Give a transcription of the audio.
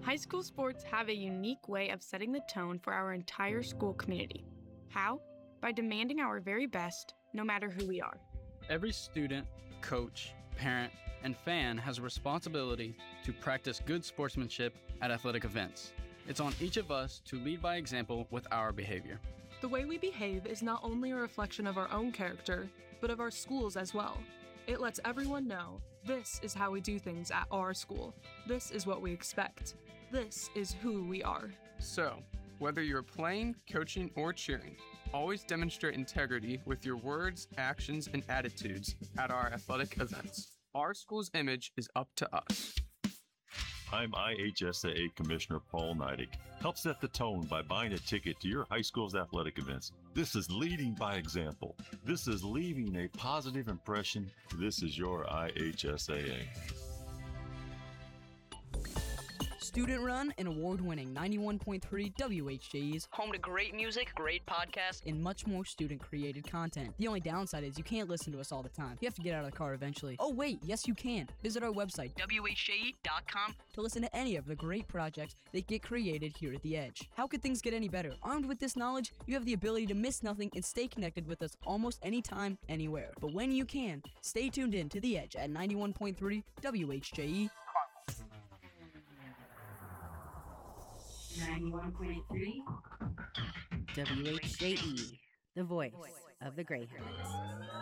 High school sports have a unique way of setting the tone for our entire school community. How? By demanding our very best, no matter who we are. Every student, coach, parent, and fan has a responsibility to practice good sportsmanship at athletic events. It's on each of us to lead by example with our behavior. The way we behave is not only a reflection of our own character, but of our schools as well. It lets everyone know this is how we do things at our school. This is what we expect. This is who we are. So, whether you're playing, coaching, or cheering, always demonstrate integrity with your words, actions, and attitudes at our athletic events. Our school's image is up to us. I'm IHSAA Commissioner Paul Neidig. Help set the tone by buying a ticket to your high school's athletic events. This is leading by example. This is leaving a positive impression. This is your IHSAA. Student run and award-winning 91.3 WHJE's home to great music, great podcasts, and much more student-created content. The only downside is you can't listen to us all the time. You have to get out of the car eventually. Oh wait, yes you can. Visit our website, WHJE.com, to listen to any of the great projects that get created here at The Edge. How could things get any better? Armed with this knowledge, you have the ability to miss nothing and stay connected with us almost anytime, anywhere. But when you can, stay tuned in to The Edge at 91.3 WHJE. 91.3 WHJE, the voice of the Greyhounds.